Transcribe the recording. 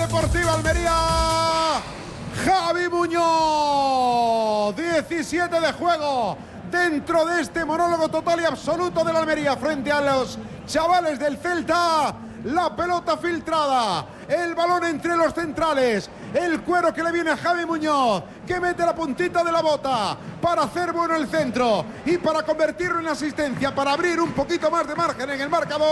Deportiva Almería. Javi Muñoz, 17 de juego dentro de este monólogo total y absoluto de la Almería frente a los chavales del Celta. La pelota filtrada, el balón entre los centrales, el cuero que le viene a Javi Muñoz, que mete la puntita de la bota para hacer bueno el centro y para convertirlo en asistencia, para abrir un poquito más de margen en el marcador.